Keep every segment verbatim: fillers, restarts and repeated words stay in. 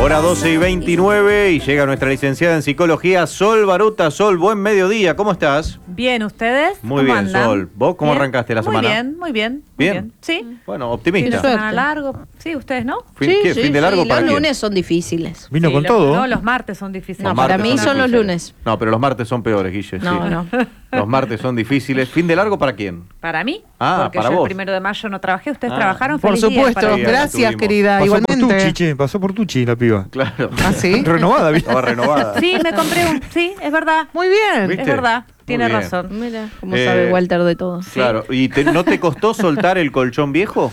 Hora doce y veintinueve y llega nuestra licenciada en psicología, Sol Baruta. Sol, buen mediodía, ¿cómo estás? Bien, ¿ustedes? Muy ¿Cómo bien, andan? Sol. ¿Vos cómo ¿Bien? arrancaste la muy semana? Bien, muy bien, muy ¿Bien? bien. Sí. Bueno, Fin optimista. de semana largo. Sí, ¿ustedes no? Fin, Sí, ¿qué? sí, ¿Fin de largo sí, para los quién? lunes son difíciles. Vino Sí, con lo- todo. No, los martes son difíciles. No, Los para martes mí son los difíciles. lunes. No, pero los martes son peores, Guille. No, sí. no. Los martes son difíciles. ¿Fin de largo para quién? Para mí, Ah, porque para yo vos. el primero de mayo no trabajé, ustedes Ah. trabajaron. Por Feliz día supuesto, para Sí, ellos. acá gracias estuvimos. querida, Pasó por igualmente. Tucci, che, pasó por Tucci la piba. Claro. ¿Ah, sí? Renovada, ¿viste? Estaba renovada. Sí, me compré un... Sí, es verdad. Muy bien. ¿Viste? Es verdad, Muy tiene bien. razón. Mira cómo Eh, sabe Walter de todo. Claro. ¿Y te- no te costó soltar el colchón viejo?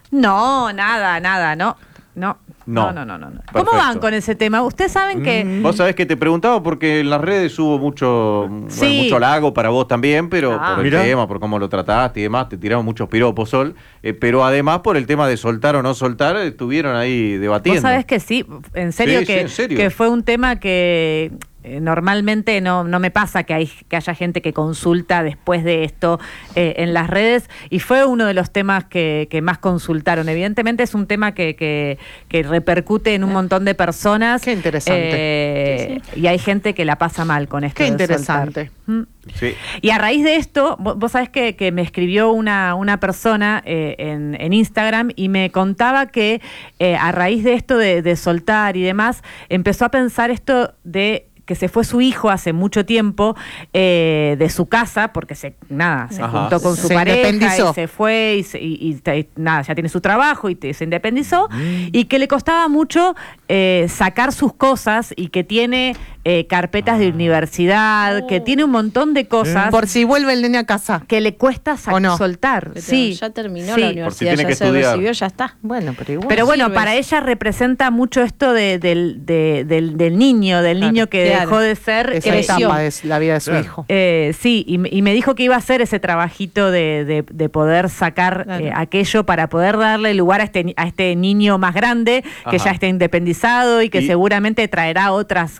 No, nada, nada, no. No. No. No, no, no, no. no. Perfecto. ¿Cómo van con ese tema? Ustedes saben que... Vos sabés que te preguntaba porque en las redes hubo mucho, Sí. bueno, mucho halago para vos también, pero Ah. por el Mirá. tema, por cómo lo trataste y demás, te tiraron muchos piropos, Sol, eh, pero además por el tema de soltar o no soltar, estuvieron ahí debatiendo. Vos sabés que sí, en serio, Sí, sí, que, en serio. que fue un tema que eh, normalmente no, no me pasa que, hay, que haya gente que consulta después de esto eh, en las redes, y fue uno de los temas que, que más consultaron. Evidentemente es un tema que, que, que repercute en un montón de personas. Qué interesante. eh, Y hay gente que la pasa mal con esto. Qué de interesante. soltar. Mm. Sí. Y a raíz de esto, vos, vos sabés que, que me escribió una, una persona eh, en, en Instagram y me contaba que eh, a raíz de esto de, de soltar y demás, empezó a pensar esto de que se fue su hijo hace mucho tiempo eh, de su casa, porque se nada se Ajá. juntó con su Se pareja independizó. y se fue y, se- y- y te- y nada, ya tiene su trabajo y te- se independizó, y que le costaba mucho eh, sacar sus cosas, y que tiene eh, carpetas de universidad, que tiene un montón de cosas Por si vuelve el nene a casa. que le cuesta sa- ¿O no? soltar. Pero Sí, ya terminó sí. la Por si universidad, tiene ya que se estudiar. recibió, ya está. Bueno, pero igual. Pero bueno, sirve. para ella representa mucho esto de- del, de- del, del niño, del Claro, niño que claro. dejó de ser. esa eh, creció. etapa es la vida de su Claro. hijo. eh, sí, y, me- y me dijo que iba a hacer ese trabajito de, de- de poder sacar Claro. eh, aquello para poder darle lugar a este, ni- a este niño más grande, que Ajá. ya esté independizado y que Y- seguramente traerá otros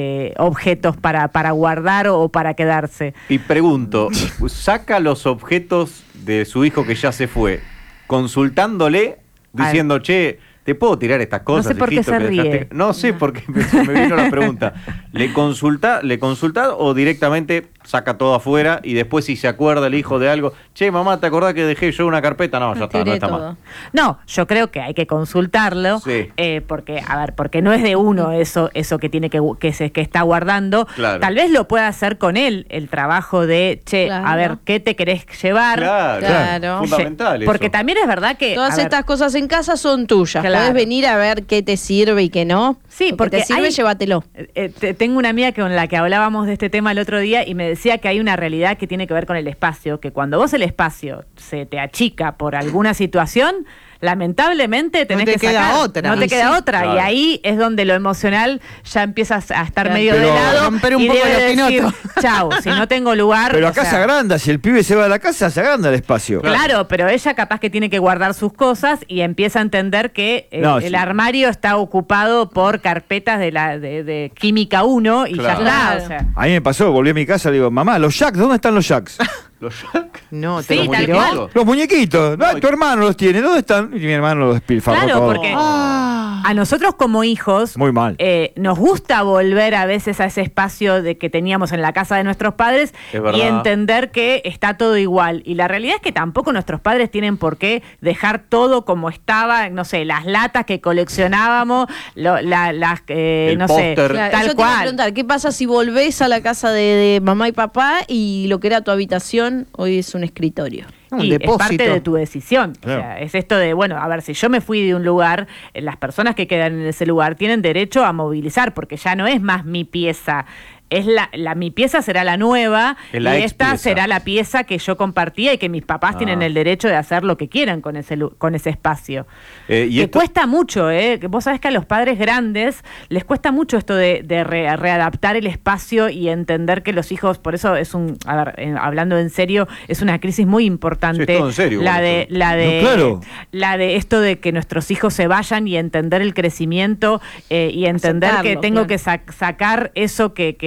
objetos para, para guardar o para quedarse. Y pregunto, ¿saca los objetos de su hijo que ya se fue, consultándole, diciendo, che, ¿te puedo tirar estas cosas? sé por qué hijito, se que dejaste-?" ríe. No sé, porque me, se me vino la pregunta. ¿Le consulta, ¿Le consulta o directamente saca todo afuera y después si se acuerda el hijo de algo, che, mamá, ¿te acordás que dejé yo una carpeta? No, ya está, no Tiré está todo. más. No, yo creo que hay que consultarlo, Sí. eh, porque, a ver, porque no es de uno eso, eso que tiene que gu- que se que está guardando. Claro. Tal vez lo pueda hacer con él, el trabajo de, che, Claro. a ver, ¿qué te querés llevar? Claro, Claro. fundamental eso. Porque también es verdad que Todas a ver, estas cosas en casa son tuyas. Claro. Podés venir a ver qué te sirve y qué no. Sí, Lo que porque te sirve, hay- llévatelo. Eh, te- tengo una amiga con la que hablábamos de este tema el otro día y me decía que hay una realidad que tiene que ver con el espacio, que cuando vos el espacio se te achica por alguna situación, lamentablemente tenés te que queda sacar. otra. No te Y queda sí. otra. Claro. Y ahí es donde lo emocional ya empiezas a estar Claro. medio de Pero lado. romper un y poco debe los decir, pinotos. chau, si no tengo lugar. Pero o acá sea, se agranda, si el pibe se va de la casa, se agranda el espacio. Claro, pero ella capaz que tiene que guardar sus cosas y empieza a entender que eh, No, el sí. armario está ocupado por carpetas de la de, de química uno y Claro. ya está. Claro. O sea. A mí me pasó, volví a mi casa, le digo, mamá, los jacks, ¿dónde están los jacks? ¿Los Jack? No, Sí, te lo tal tiró. cual. Los muñequitos. No, No, tu hermano los tiene, ¿dónde están? Y mi hermano los despilfarró Claro, todo. porque Ah. a nosotros como hijos Muy mal. eh, nos gusta volver a veces a ese espacio de que teníamos en la casa de nuestros padres Es verdad. y entender que está todo igual. Y la realidad es que tampoco nuestros padres tienen por qué dejar todo como estaba, no sé, las latas que coleccionábamos, lo- la- las, eh, El no sé, póster. Claro, tal yo te iba a cual. preguntar, ¿qué pasa si volvés a la casa de, de mamá y papá y lo que era tu habitación hoy es un escritorio? Un y depósito. es parte de tu decisión. Claro. O sea, es esto de, bueno, a ver, si yo me fui de un lugar, eh, las personas que quedan en ese lugar tienen derecho a movilizar, porque ya no es más mi pieza. Es la, la mi pieza será la nueva Es y la ex esta pieza. será la pieza que yo compartía y que mis papás Ah. tienen el derecho de hacer lo que quieran con ese lu- con ese espacio. Eh, y que esto- cuesta mucho, ¿eh? Que vos sabés que a los padres grandes les cuesta mucho esto de, de re- readaptar el espacio y entender que los hijos, por eso es un, a ver, eh, hablando en serio, es una crisis muy importante. Sí, es todo en serio, La igual de, esto. la de, No, claro. la de esto de que nuestros hijos se vayan y entender el crecimiento eh, y entender Aceptarlo, que tengo claro. que sac- sacar eso que, que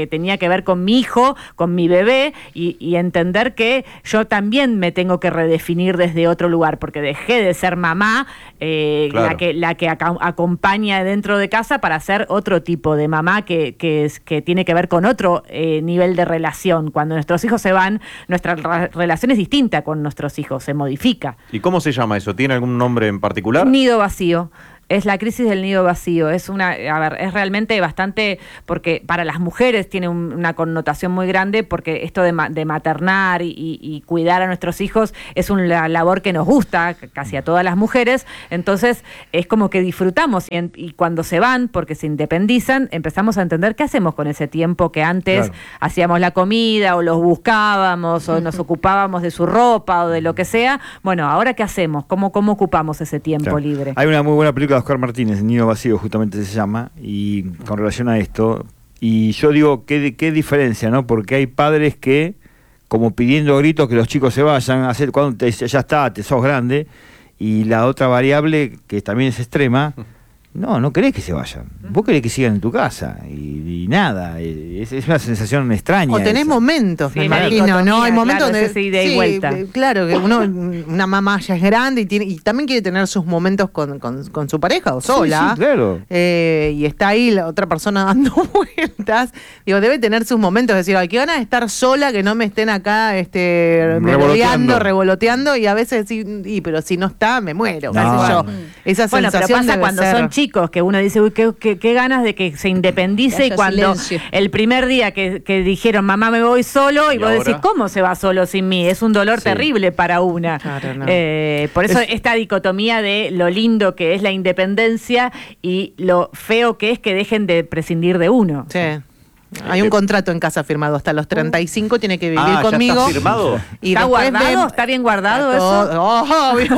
tenía que ver con mi hijo, con mi bebé, y, y entender que yo también me tengo que redefinir desde otro lugar, porque dejé de ser mamá, eh, Claro. la que, la que aca- acompaña dentro de casa, para ser otro tipo de mamá que, que, es, que tiene que ver con otro eh, nivel de relación. Cuando nuestros hijos se van, nuestra ra- relación es distinta con nuestros hijos, se modifica. ¿Y cómo se llama eso? ¿Tiene algún nombre en particular? Nido vacío. Es la crisis del nido vacío. Es una, a ver, es realmente bastante, porque para las mujeres tiene un- una connotación muy grande, porque esto de, ma- de maternar y, y- y cuidar a nuestros hijos es una labor que nos gusta c- casi a todas las mujeres. Entonces es como que disfrutamos y, en- y cuando se van, porque se independizan, empezamos a entender qué hacemos con ese tiempo que antes Claro. hacíamos la comida o los buscábamos o nos ocupábamos de su ropa o de lo que sea. Bueno, ahora qué hacemos, cómo, cómo ocupamos ese tiempo Claro. libre. Hay una muy buena película de Oscar Martínez, Nido Vacío, justamente se llama, y con relación a esto, y yo digo, qué, qué diferencia, ¿no? Porque hay padres que, como pidiendo a gritos que los chicos se vayan, a hacer, cuando te, ya está, te sos grande, y la otra variable, que también es extrema, no, no querés que se vayan, vos querés que sigan en tu casa, y, y nada, es, es una sensación extraña. O tenés esa. momentos, Sí, me la imagino, ¿no? dicotomía, Hay momentos claro, donde. es ese ida y sí, vuelta. eh, claro, que uno, una mamá ya es grande y, tiene, y también quiere tener sus momentos con, con, con su pareja o Sí, sola. sí, claro. eh, y está ahí la otra persona dando vueltas. Digo, debe tener sus momentos, decir, ay, qué ganas de estar sola, que no me estén acá este, Revoloteando. merodeando, revoloteando, y a veces decir, y, pero si no está, me muero, qué No. sé yo. Esa Bueno, pero sensación pasa debe cuando ser- son chicos, que uno dice, uy, qué, qué- qué ganas de que se independice, Que y haya cuando silencio. el primer día que, que dijeron, mamá, me voy solo, y, ¿Y vos ahora? decís, ¿cómo se va solo sin mí? Es un dolor Sí. terrible para una. Claro, no. Eh, por eso Es- esta dicotomía de lo lindo que es la independencia y lo feo que es que dejen de prescindir de uno. Sí. Hay un contrato en casa firmado hasta los treinta y cinco, tiene que vivir Ah, ¿ya conmigo. está firmado? Y ¿Está después guardado? vemos- ¿Está bien guardado Está eso? todo- oh, obvio.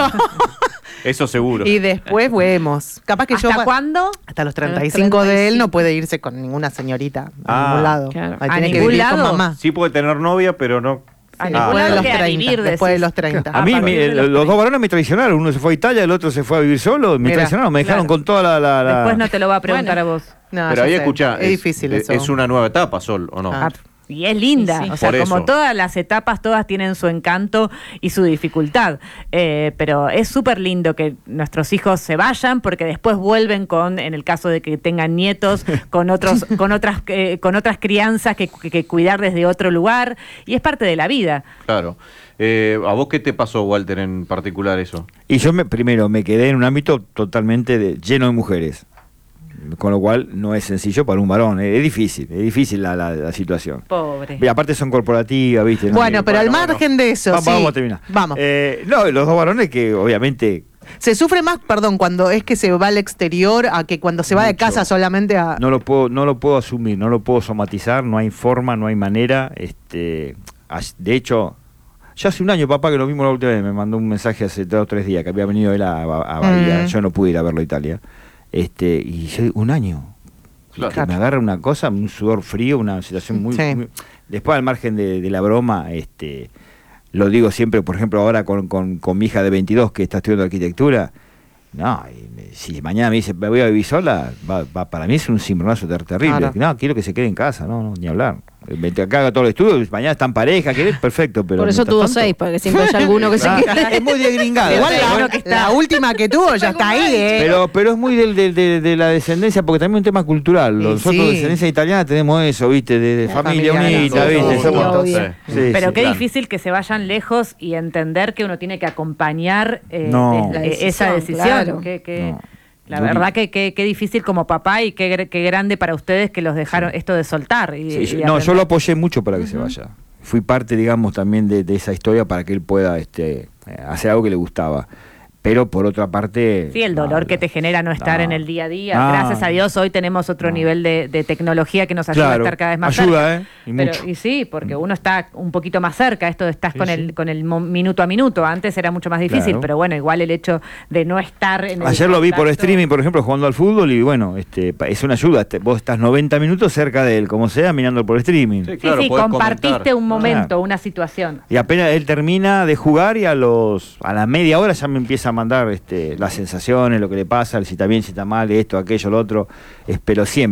Eso seguro. Y después vemos. Capaz que yo. ¿Hasta cuándo? Hasta los treinta y cinco de él no puede irse con ninguna señorita a Ah. ningún lado. Claro. Ahí ¿A tiene que ningún vivir con lado? mamá. Sí puede tener novia, pero no... A Sí, ningún Ah, después de lado los queda treinta. vivir, Después de decís. los treinta. A mí, A partir mi- de los los dos varones me traicionaron. Uno se fue a Italia, el otro se fue a vivir solo. Me Mira, traicionaron, me dejaron claro. con toda la. la- la- Después no te lo va a preguntar Bueno. a vos. No, Pero ya ahí sé. escuchá, Es difícil es, eso. es una nueva etapa, Sol, ¿o no? Ah. Ah, y es linda, Sí, sí. o sea, Por como eso. todas las etapas, todas tienen su encanto y su dificultad. Eh, pero es súper lindo que nuestros hijos se vayan, porque después vuelven con, en el caso de que tengan nietos, con otros, con otras, eh, con otras crianzas que, que- que cuidar desde otro lugar, y es parte de la vida. Claro. Eh, ¿A vos qué te pasó, Walter, en particular eso? Y yo me, primero me quedé en un ámbito totalmente de- lleno de mujeres. Con lo cual no es sencillo para un varón. Es, es difícil, es difícil la, la- la situación. Pobre. Y aparte son corporativas, ¿viste? ¿no? Bueno, Y- pero al bueno, margen de eso, Va- sí. Vamos a terminar. Vamos. Eh, no, los dos varones que obviamente Se sufre más, perdón, cuando es que se va al exterior a que cuando se va de Mucho. casa solamente a. no lo puedo, no lo puedo asumir, no lo puedo somatizar, no hay forma, no hay manera. Este, as- de hecho, ya hace un año, papá, que lo vimos la última vez, me mandó un mensaje hace dos o tres días que había venido él a, a- a Bahía, Mm. yo no pude ir a verlo a Italia. Este, y yo, un año. Claro. Que me agarra una cosa, un sudor frío, una situación muy, Sí. muy- después al margen de, de la broma, este, lo digo siempre, por ejemplo, ahora con, con, con mi hija de veintidós que está estudiando arquitectura. No, y me- si mañana me dice, me voy a vivir sola, va, va- para mí es un cimbronazo ter- terrible. Claro. No, quiero que se quede en casa, no, no, ni hablar. Vente acá, haga todo el estudio, mañana está en pareja, ¿querés? Perfecto, pero... Por eso mientras tuvo tanto- seis, para que siempre haya alguno que se Ah, quede. es muy desgringado. Igual Sí, la, uno que está- la última que tuvo ya está ahí, ¿eh? Pero, pero es muy del- del- de, de la descendencia, porque también es un tema cultural. Y Nosotros, sí. de descendencia italiana, tenemos eso, ¿viste? De, de La familia familia, unida, sí, ¿viste? sí, Somos- obvio. Sí. Sí, Pero sí, qué claro. difícil que se vayan lejos y entender que uno tiene que acompañar eh, No. eh, La decisión, esa decisión. claro. Que- que- No. La Duri- verdad que que- qué difícil como papá y qué, gr- qué grande para ustedes que los dejaron esto de soltar. Y, Sí, y yo- de no, yo aprender. lo apoyé mucho para que se vaya. Fui parte, digamos, también de, de esa historia para que él pueda este, eh, hacer algo que le gustaba. Pero por otra parte... Sí, el dolor no, que te genera no estar no. en el día a día. No. Gracias a Dios hoy tenemos otro No. nivel de, de tecnología que nos ayuda Claro, a estar cada vez más ayuda, cerca. ¿eh? Y Pero- mucho. y sí, porque uno está un poquito más cerca, esto de estás Sí, con sí. el con el mo- minuto a minuto. Antes era mucho más difícil, Claro. pero bueno, igual el hecho de no estar en el Ayer lo vi por contacto- streaming, por ejemplo, jugando al fútbol y bueno, este, pa- es una ayuda. Te- Vos estás noventa minutos cerca de él, como sea, mirando por streaming. Sí, Sí, claro, sí, podés compartiste comentar. un momento, Claro. una situación. Y apenas él termina de jugar y a los a la media hora ya me empieza a mandar este, las sensaciones, lo que le pasa, si está bien, si está mal, esto, aquello, lo otro. Es- pero siempre,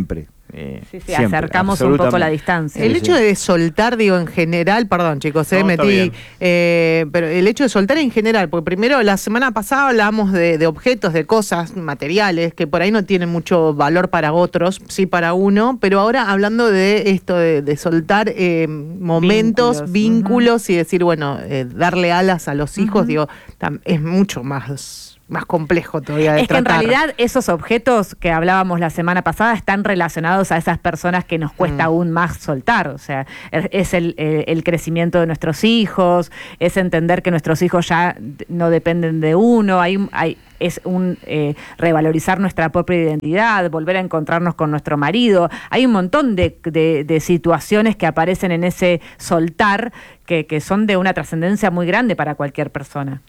Eh, Sí, sí, siempre, acercamos un poco absolutamente. la distancia. El Sí, hecho sí. de soltar, digo, en general, perdón chicos, eh, No, está metí, bien. eh, pero el hecho de soltar en general, porque primero la semana pasada hablábamos de, de objetos, de cosas materiales que por ahí no tienen mucho valor para otros, sí para uno, pero ahora hablando de esto de, de soltar eh, momentos, Vínculos, vínculos, y decir, bueno, eh, darle alas a los hijos, digo, tam- es mucho más, más complejo todavía de Es que en tratar. realidad esos objetos que hablábamos la semana pasada están relacionados a esas personas que nos cuesta Mm. aún más soltar. O sea, es es el, eh, el crecimiento de nuestros hijos, es entender que nuestros hijos ya d- no dependen de uno, hay, hay es un eh, revalorizar nuestra propia identidad, volver a encontrarnos con nuestro marido. Hay un montón de, de- de situaciones que aparecen en ese soltar que, que son de una trascendencia muy grande para cualquier persona.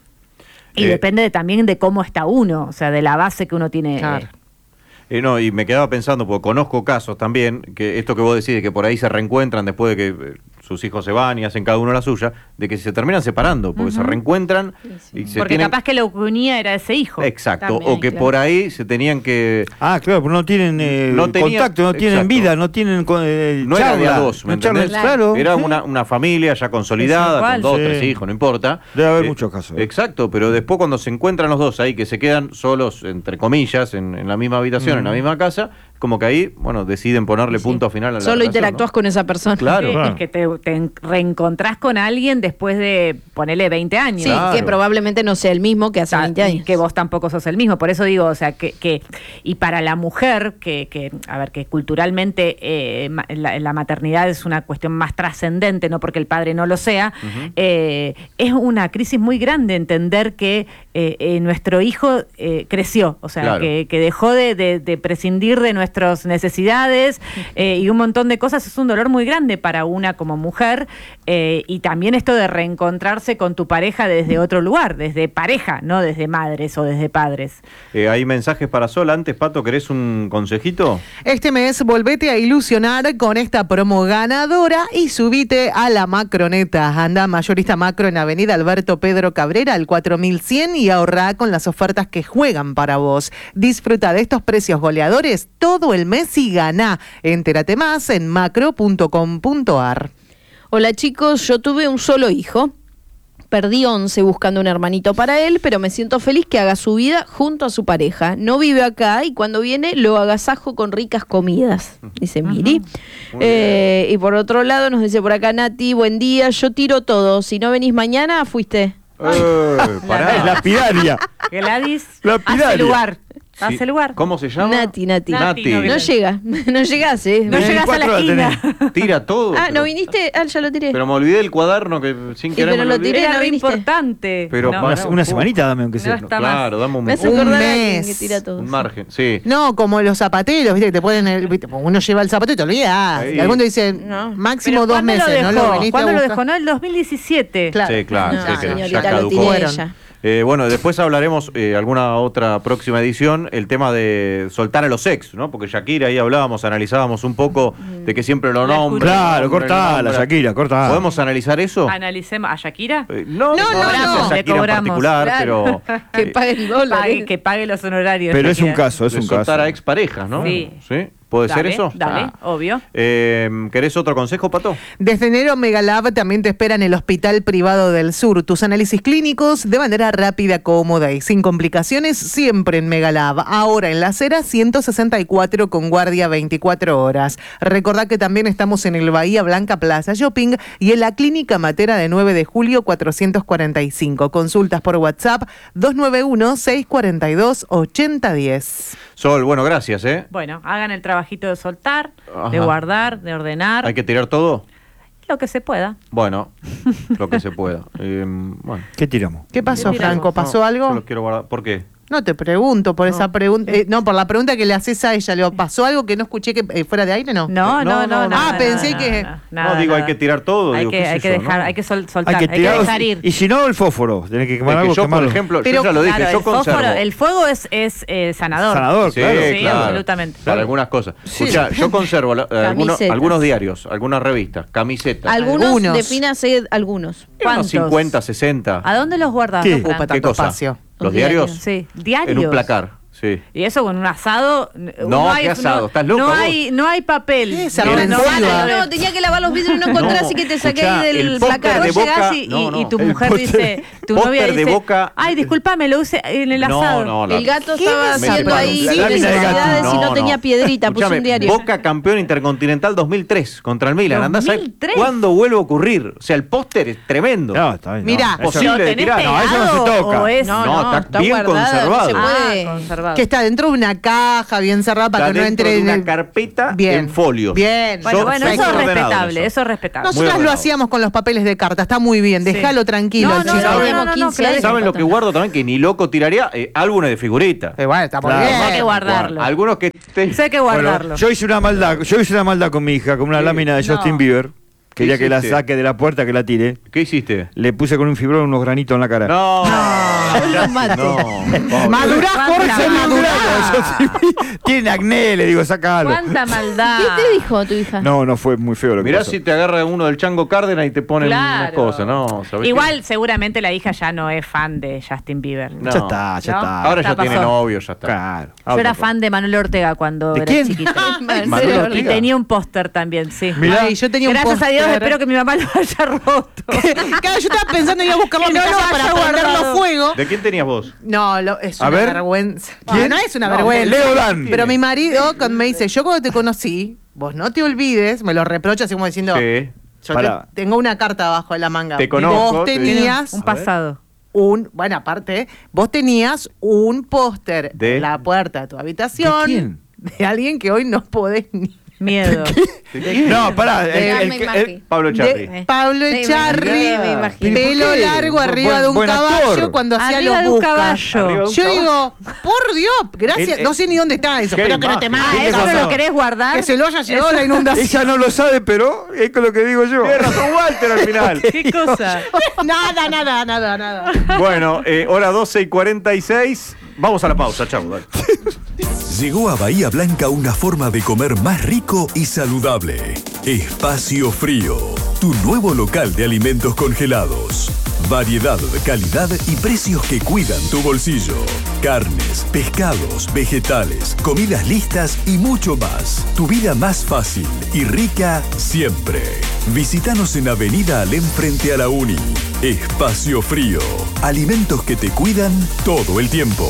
Y Eh, depende de- también de cómo está uno, o sea, de la base que uno tiene. Claro. Eh, no, y me quedaba pensando, porque conozco casos también, que esto que vos decís, de que por ahí se reencuentran después de que eh, sus hijos se van y hacen cada uno la suya, de que se terminan separando, porque se reencuentran y se Porque tienen... capaz que lo que unía era ese hijo. Exacto, También, o que claro. por ahí se tenían que... Ah, claro, pero no tienen eh, No tenía- contacto, no tienen exacto. vida, no tienen eh, No era de charla, a dos, ¿me no charlan, entendés? claro. Era sí. una, una familia ya consolidada, Tal con cual. dos, Sí. tres hijos, no importa. Debe haber Eh, muchos casos. ¿eh? Exacto, pero después cuando se encuentran los dos ahí, que se quedan solos, entre comillas, en, en la misma habitación, en la misma casa, como que ahí, bueno, deciden ponerle Sí. punto final a la Solo relación, interactúas ¿no? con esa persona. Claro. Sí, claro. Es que te, te en- reencontrás con alguien después de, ponele, veinte años. Sí, Claro. que probablemente no sea el mismo que hace O sea, veinte y años. que vos tampoco sos el mismo. Por eso digo, o sea, que, que y para la mujer, que, que a ver, que culturalmente eh, ma- la, la maternidad es una cuestión más trascendente, no porque el padre no lo sea, eh, es una crisis muy grande entender que eh, eh, nuestro hijo eh, creció, o sea, Claro. que, que dejó de, de- de prescindir de nuestras necesidades eh, y un montón de cosas. Es un dolor muy grande para una como mujer, eh, y también esto de reencontrarse con tu pareja desde otro lugar, desde pareja, no desde madres o desde padres. Eh, hay mensajes para Sol. Antes, Pato, ¿querés un consejito? Este mes volvete a ilusionar con esta promo ganadora y subite a la Macroneta. Anda Mayorista Macro en Avenida Alberto Pedro Cabrera al cuatro mil cien y ahorrá con las ofertas que juegan para vos. Disfruta de estos precios goleadores todo el mes y ganá. Entérate más en macro punto com punto ar. Hola chicos, yo tuve un solo hijo. Perdí once buscando un hermanito para él, pero me siento feliz que haga su vida junto a su pareja. No vive acá y cuando viene lo agasajo con ricas comidas, dice Miri. Muy Eh, y por otro lado nos dice por acá Nati, buen día, yo tiro todo. Si no venís mañana, fuiste. Eh, pará. Es lapidaria. Gladys, Lapidaria. hace lugar. Sí. Hace lugar. ¿Cómo se llama? Nati, Nati. Nati, Nati. no, No llega, no llegás, ¿eh? No llegas a la veinticuatro horas esquina. Tira todo. Ah, pero- ¿no viniste? Ah, ya lo tiré. Pero me olvidé del cuaderno que sin Sí, querer pero me lo olvidé. tiré. Era ¿no re viniste? importante. Pero No, para- Una, no. una semanita dame, aunque sea. No está más. Claro, dame un, Me hace Un acordar a alguien mes. que tira todo. un margen. Sí. No, como los zapateros, viste, que te ponen el, viste, uno lleva el zapato y te olvidas. Ahí. Y alguno dice, No. máximo Pero dos ¿cuándo meses, lo dejó? ¿no lo viniste ¿Cuándo a lo buscar? dejó? No, el dos mil diecisiete. Claro. Sí, claro. No, sí, que ya señorita, lo caducó. tiré Fueron. ya. Eh, bueno, después hablaremos eh, alguna otra próxima edición, el tema de soltar a los ex, ¿no? Porque Shakira, ahí hablábamos, analizábamos un poco de que siempre lo La nombra. Claro, nombra, cortala, nombra. Shakira, cortala. ¿Podemos analizar eso? Analicemos a Shakira. Eh, no, No, no, sé si a no. Shakira Le en cobramos, particular, Claro. pero Que eh, pague el dólar. Pague- ¿eh? que pague los honorarios. Pero es un Shakira. caso, es de un soltar caso. a exparejas, ¿no? Sí. ¿Puede Dale, ser eso? Dale, Ah. obvio. Eh, ¿Querés otro consejo, Pato? Desde enero, Megalab también te espera en el Hospital Privado del Sur. Tus análisis clínicos de manera rápida, cómoda y sin complicaciones, siempre en Megalab. Ahora en la acera ciento sesenta y cuatro con guardia veinticuatro horas. Recordá que también estamos en el Bahía Blanca Plaza Shopping y en la Clínica Matera de nueve de julio cuatrocientos cuarenta y cinco. Consultas por WhatsApp dos nueve uno, seis cuatro dos, ocho cero uno cero. Sol, bueno, gracias, ¿eh? Bueno, hagan el trabajito de soltar, de Ajá. guardar, de ordenar, ¿Hay que tirar todo? lo que se pueda. Bueno, lo que se pueda. Eh, bueno. ¿Qué tiramos? ¿Qué pasó, Mira, Franco? ¿Pasó No, algo? yo lo quiero guardar. ¿Por qué? No te pregunto por esa pregunta. eh, no, por la pregunta que le haces a ella. ¿Le pasó algo que no escuché que eh, fuera de aire? No. No, no, no. no, no, no. Ah, no, pensé no, que- no, No, digo, hay que tirar todo, Hay digo, que, qué sé hay que yo, dejar, ¿no? hay que sol- soltar, Hay que tirar. dejar ir. Y si no, el fósforo. Tenés que quemar Es que algo, yo, por quemarlo. ejemplo, Pero, yo ya lo dije, Claro, yo el, fósforo, conservo. el fuego es, es eh, sanador. Sanador, Sí, claro. Sí, claro. absolutamente. Para algunas cosas. Escuchá, yo conservo la- eh, algunos, Camisetas. algunos diarios, algunas revistas, camisetas. Algunos, Algunos. defínase algunos. Unos ¿Cuántos? cincuenta, sesenta. ¿A dónde los guardas? ¿Qué? Fran? Ocupa ¿Qué tanto cosa? espacio. ¿Los Los diarios? diarios. Sí, diarios. En un placar. Sí. Y eso con un asado. No, ¿qué asado? ¿Estás loco No vos? hay, no hay papel. ¿Qué es no, arroz no en van a polvo? lograr- No, tenía que lavar los vidrios y no encontrás No, y que te saqué escuchá, ahí del el póster placar. de Vos Boca- llegás y, no, y- no, y tu el mujer póster- dice, tu póster novia de dice, Boca- ay, disculpame, lo usé en el No, asado. no, la- El gato ¿Qué estaba me haciendo separó? ahí La sus lámina de gato. necesidades y no tenía piedrita, puso Escuchame, un diario. Boca campeón intercontinental dos mil tres contra el Milan. Andá a saber dos mil tres. cuándo vuelve a ocurrir. O sea, el póster es tremendo. No, está bien. Mirá, no, eso- posible ¿Lo de tenés tirar. No, eso no se pegado toca. o es- No, No, no, está está bien guardado, conservado. no se puede. Ah, conservado. Que está dentro de una caja bien cerrada para Está que no dentro entre de en una el... carpeta Bien. en folio. Bien. Bueno, Son- bueno, son eso es ordenados respetable, eso. eso es respetable. Muy Nosotras lo ordenado. hacíamos con los papeles de carta, está muy bien, Sí. déjalo tranquilo. No, al no, chico. no, Tenemos no, no, quince claro. años. ¿Saben lo que guardo también? Que ni loco tiraría eh, álbumes de figuritas. Eh, bueno, está muy Claro. bien. Hay que guardarlo. Algunos que te- Sé que Bueno, guardarlo. yo hice una maldad, yo hice una maldad con mi hija, con una Sí. lámina de No. Justin Bieber. Quería que la hiciste? saque de la puerta, que la tire. ¿Qué hiciste? Le puse con un fibrón unos granitos en la cara. No, No, mate. no. pobre. Madurás, ¿Cuánta Jorge, maldad? madurás. Tiene acné, le digo, sacalo. ¿Cuánta maldad? ¿Qué te dijo tu hija? No, no fue muy feo lo que Mirá pasó. si te agarra uno del Chango Cárdenas y te ponen una Claro. cosa, ¿no? ¿sabés Igual, qué? seguramente la hija ya no es fan de Justin Bieber. No. Ya está, ya ¿No? está. Ahora ya Ya tiene pasó. novio, ya está. Claro. Yo era fan de Manuel Ortega cuando ¿De era quién? chiquita. Manuel y Ortega. tenía un póster también, sí. Mirá. Ay, yo tenía un Gracias a Dios, póster. espero que mi mamá lo haya roto. Claro, yo estaba pensando en ir a buscarlo a Que mi no lo casa para haya prenderlo guardado. fuego. ¿De quién tenías vos? No, lo- es A una ver. vergüenza. ¿Quién? No, no es una No, vergüenza. Leo Dan. Pero mi marido cuando me dice, yo cuando te conocí, vos no te olvides, me lo reprocha así como diciendo, Sí. yo Pará. te- tengo una carta abajo de la manga. Te conozco, Vos te- tenías Un pasado. un, bueno, aparte, vos tenías un póster ¿De? en la puerta de tu habitación ¿De quién? de alguien que hoy no podés ni... Miedo. No, pará. el- De el- Carmen el- Martí. Pablo Echarri. De Pablo Sí, me- Echarri, me- me imagino. pelo ¿Por qué? largo Bu- arriba buen- de un buen caballo actor. cuando hacía Arriba los de un buscas. caballo. Arriba de un Yo caballo. digo, por Dios, gracias, El- no sé ni dónde está eso, qué espero que no te imagen. Ah, mates. ¿eso pasó? lo querés guardar? Que se lo haya llevado la inundación. Ella no lo sabe, pero es con lo que digo yo. Tiene razón Walter al final. ¿Qué cosa? Nada, nada, nada, nada. Bueno, eh, hora doce y cuarenta y seis. Vamos a la pausa, chau. Dale. Llegó a Bahía Blanca una forma de comer más rico y saludable. Espacio Frío, tu nuevo local de alimentos congelados. Variedad, calidad y precios que cuidan tu bolsillo. Carnes, pescados, vegetales, comidas listas y mucho más. Tu vida más fácil y rica siempre. Visítanos en Avenida Alem frente a la Uni. Espacio Frío, alimentos que te cuidan todo el tiempo.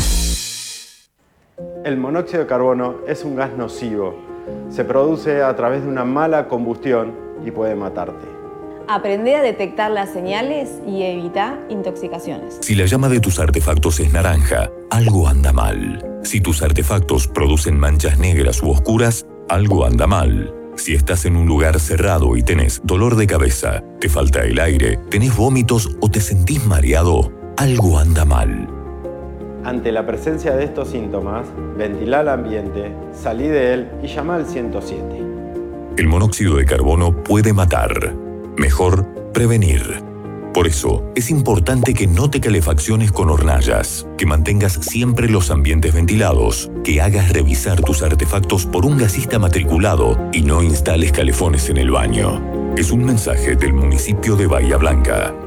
El monóxido de carbono es un gas nocivo. Se produce a través de una mala combustión y puede matarte. Aprende a detectar las señales y evita intoxicaciones. Si la llama de tus artefactos es naranja, algo anda mal. Si tus artefactos producen manchas negras u oscuras, algo anda mal. Si estás en un lugar cerrado y tenés dolor de cabeza, te falta el aire, tenés vómitos o te sentís mareado, algo anda mal. Ante la presencia de estos síntomas, ventila el ambiente, salí de él y llama al ciento siete. El monóxido de carbono puede matar. Mejor prevenir. Por eso, es importante que no te calefacciones con hornallas, que mantengas siempre los ambientes ventilados, que hagas revisar tus artefactos por un gasista matriculado y no instales calefones en el baño. Es un mensaje del municipio de Bahía Blanca.